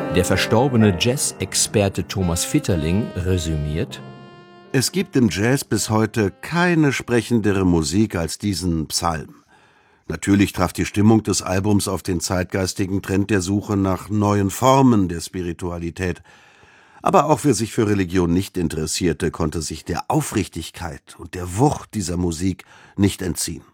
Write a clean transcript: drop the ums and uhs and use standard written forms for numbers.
Der verstorbene Jazz-Experte Thomas Vitterling resümiert: Es gibt im Jazz bis heute keine sprechendere Musik als diesen Psalm. Natürlich traf die Stimmung des Albums auf den zeitgeistigen Trend der Suche nach neuen Formen der Spiritualität. Aber auch wer sich für Religion nicht interessierte, konnte sich der Aufrichtigkeit und der Wucht dieser Musik nicht entziehen.